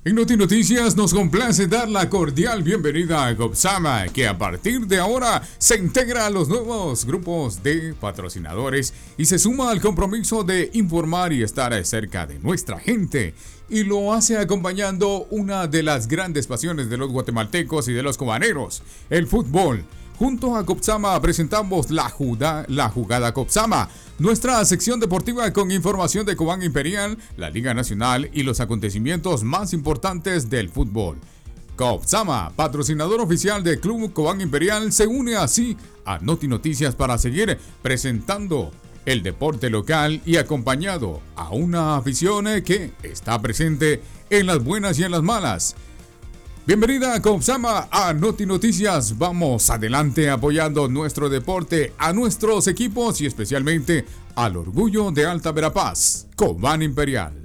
En Noti Noticias nos complace dar la cordial bienvenida a Copsama, que a partir de ahora se integra a los nuevos grupos de patrocinadores y se suma al compromiso de informar y estar cerca de nuestra gente. Y lo hace acompañando una de las grandes pasiones de los guatemaltecos y de los cobaneros, el fútbol. Junto a Copsama presentamos la jugada Copsama, nuestra sección deportiva con información de Cobán Imperial, la Liga Nacional y los acontecimientos más importantes del fútbol. Copsama, patrocinador oficial del Club Cobán Imperial, se une así a Noti Noticias para seguir presentando el deporte local y acompañado a una afición que está presente en las buenas y en las malas. Bienvenida Copsama a Noti Noticias. Vamos adelante apoyando nuestro deporte, a nuestros equipos y especialmente al orgullo de Alta Verapaz, Cobán Imperial.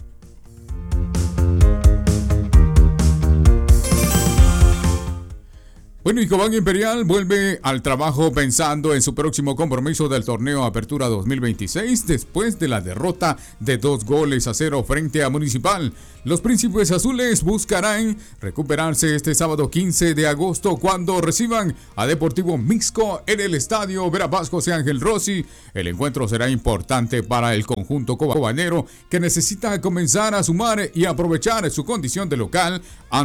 Bueno, y Cobán Imperial vuelve al trabajo pensando en su próximo compromiso del torneo Apertura 2026 después de la derrota de 2-0 frente a Municipal. Los Príncipes Azules buscarán recuperarse este sábado 15 de agosto cuando reciban a Deportivo Mixco en el estadio Verapaz José Ángel Rossi. El encuentro será importante para el conjunto cobanero que necesita comenzar a sumar y aprovechar su condición de local